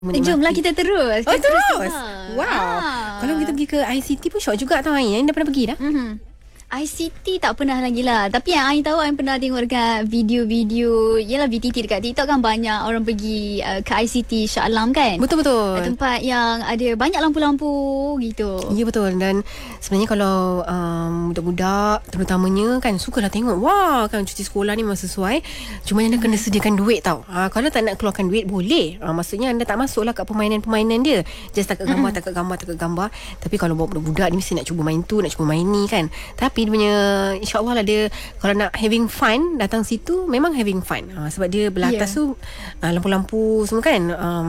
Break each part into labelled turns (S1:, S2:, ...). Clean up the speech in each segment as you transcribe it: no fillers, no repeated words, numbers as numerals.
S1: Jomlah kita terus.
S2: Oh, terus. Wow.
S1: Ah.
S2: Kalau kita pergi ke ICT pun syok juga tau Ain. Ain dah pernah pergi dah?
S1: ICT tak pernah lagi lah. Tapi yang Ain tahu, Ain pernah tengok dekat video-video, yelah VTT dekat TikTok kan, banyak orang pergi ke ICT Shah Alam kan.
S2: Betul-betul.
S1: Tempat yang ada banyak lampu-lampu gitu.
S2: Ya betul. Dan sebenarnya kalau budak-budak terutamanya kan sukalah tengok, wah kan cuti sekolah ni memang sesuai. Cuma anda kena sediakan duit tau. Kalau tak nak keluarkan duit boleh. Maksudnya anda tak masuk lah kat permainan-permainan dia. Just takat gambar. Tapi kalau bawa budak-budak ni mesti nak cuba main tu, nak cuba main ni kan. Tapi dia punya, insyaAllah lah dia, kalau nak having fun datang situ, memang having fun. Sebab dia belatas tu lampu-lampu semua kan,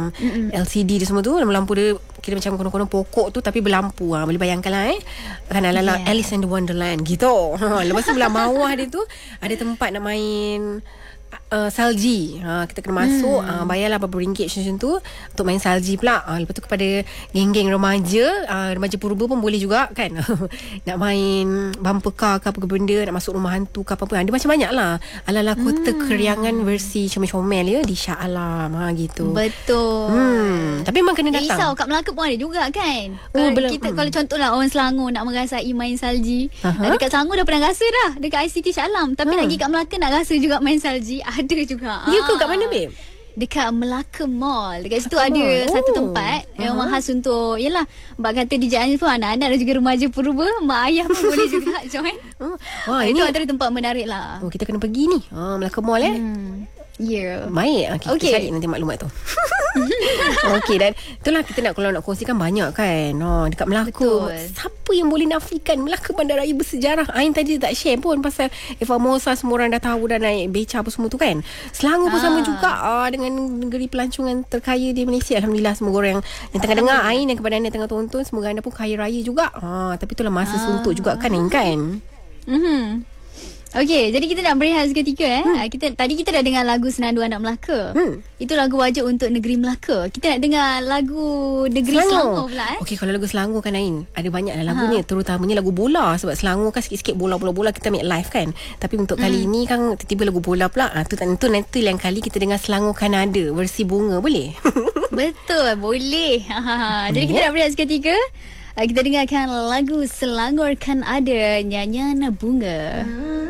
S2: LCD dia semua tu, lampu-lampu dia kira macam konon-konon pokok tu tapi berlampu. Boleh bayangkan lah kan, ala-ala Alice in the Wonderland gitu. Lepas tu belah bawah dia tu ada tempat nak main salji. Kita kena masuk, bayarlah berapa ringgit macam tu untuk main salji pula. Lepas tu kepada geng-geng remaja, remaja purba pun boleh juga kan. Nak main bumper car ke apa ke benda, nak masuk rumah hantu ke apa-apa. Ada macam-banyak lah ala-ala kota keriangan versi comel-comel ya di Shah Alam gitu.
S1: Betul.
S2: Tapi memang kena datang.
S1: Risau kat Melaka pun ada juga kan. Kalau contohlah orang Selangor nak merasai main salji, dekat Selangor dah pernah rasa dah dekat ICT Shah Alam. Tapi lagi kat Melaka nak rasa juga main salji, ada juga.
S2: Ya ke? Kat mana babe?
S1: Dekat Melaka Mall. Dekat situ ada satu tempat yang khas untuk, yelah, Mbak kata DJ Anis pun anak-anak dan juga remaja purba, mak ayah pun boleh juga join.
S2: Wah,
S1: itu
S2: ini
S1: antara tempat menarik lah.
S2: kita kena pergi ni. Melaka Mall
S1: Ya.
S2: Baik. Kita cari nanti maklumat tu. Okey, dan itulah kita nak, kalau nak kongsikan banyak kan. Dekat Melaka.
S1: Betul.
S2: Siapa yang boleh nafikan Melaka bandaraya bersejarah? Ain tadi tak share pun pasal Eva Mosa, semua orang dah tahu dah naik beca apa semua tu kan. Selangor pun sama juga dengan negeri pelancongan terkaya di Malaysia. Alhamdulillah, semoga orang yang tengah dengar Ain, yang kepada anda tengah tonton, semoga anda pun kaya raya juga. Tapi itulah masa suntuk juga kan Ain kan.
S1: Okey, jadi kita nak berehat seketika Tadi kita dah dengar lagu Senandung Anak Melaka. Itu lagu wajib untuk negeri Melaka. Kita nak dengar lagu negeri Selangor pula Okey,
S2: kalau lagu Selangor kan Ain, ada banyak lah lagunya, terutamanya lagu bola. Sebab Selangor kan sikit-sikit bola kita ambil live kan. Tapi untuk kali ini kan tiba-tiba lagu bola pula. Itu nanti lain kali kita dengar Selangor Kanada versi bunga, boleh?
S1: Betul, boleh. Jadi kita nak berehat seketika. Kita dengarkan lagu Selangor Kan Ada, nyanyian Bunga.